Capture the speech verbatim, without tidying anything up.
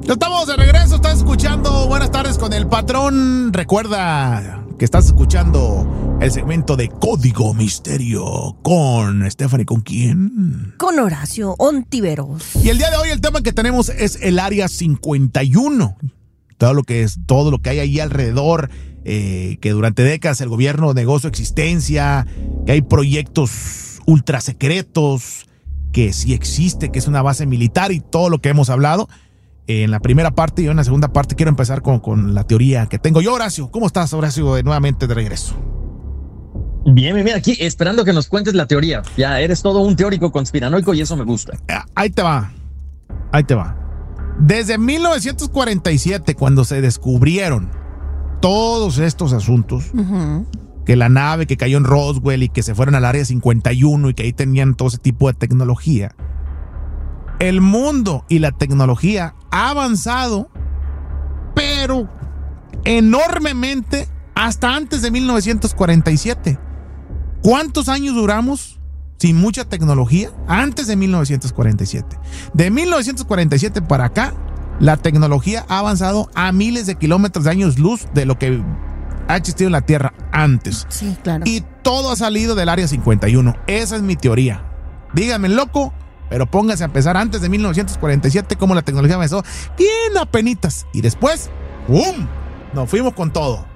Ya estamos de regreso, estás escuchando Buenas tardes con el patrón. Recuerda que estás escuchando el segmento de Código Misterio con Stephanie. ¿Con quién? Con Horacio Ontiveros. Y el día de hoy el tema que tenemos es el Área cincuenta y uno. Todo lo que es, todo lo que hay ahí alrededor, eh, que durante décadas el gobierno negó su existencia, que hay proyectos ultra secretos, que sí existe, que es una base militar y todo lo que hemos hablado. En la primera parte y en la segunda parte quiero empezar con, con la teoría que tengo yo. Horacio, ¿cómo estás, Horacio? De nuevamente de regreso. Bien, bien, bien, aquí esperando que nos cuentes la teoría. Ya eres todo un teórico conspiranoico y eso me gusta. Ahí te va, ahí te va. Desde mil novecientos cuarenta y siete, cuando se descubrieron todos estos asuntos, uh-huh. que la nave que cayó en Roswell y que se fueron al Área cincuenta y uno y que ahí tenían todo ese tipo de tecnología, el mundo y la tecnología ha avanzado, pero enormemente hasta antes de mil novecientos cuarenta y siete. ¿Cuántos años duramos sin mucha tecnología antes de mil novecientos cuarenta y siete? De mil novecientos cuarenta y siete para acá, la tecnología ha avanzado a miles de kilómetros de años luz de lo que ha existido en la Tierra antes. Sí, claro. Y todo ha salido del Área cincuenta y uno. Esa es mi teoría. Díganme, loco, pero pónganse a empezar antes de mil novecientos cuarenta y siete, cómo la tecnología avanzó bien apenitas. Y después, ¡bum!, nos fuimos con todo.